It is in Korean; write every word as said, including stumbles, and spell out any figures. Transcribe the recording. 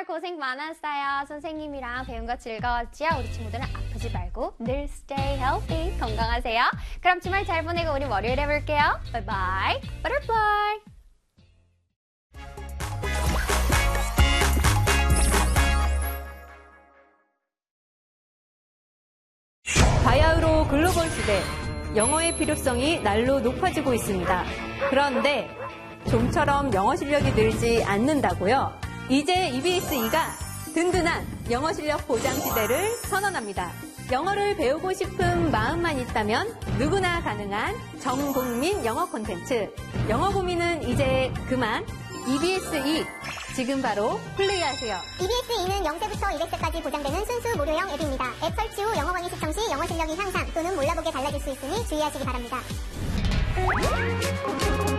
고생 많았어요. 선생님이랑 배운 거 즐거웠지요? 우리 친구들은 아프지 말고 늘 stay healthy, 건강하세요. 그럼 주말 잘 보내고 우리 월요일에 볼게요. Bye bye, butterfly. 바야흐로 글로벌 시대, 영어의 필요성이 날로 높아지고 있습니다. 그런데 좀처럼 영어 실력이 늘지 않는다고요? 이제 이비에스이가 든든한 영어 실력 보장 시대를 선언합니다. 영어를 배우고 싶은 마음만 있다면 누구나 가능한 전국민 영어 콘텐츠. 영어 고민은 이제 그만. 이비에스이 지금 바로 플레이하세요. 이비에스이는 영 세부터 이백 세까지 보장되는 순수 무료형 앱입니다. 앱 설치 후 영어권이 시청 시 영어 실력이 향상 또는 몰라보게 달라질 수 있으니 주의하시기 바랍니다.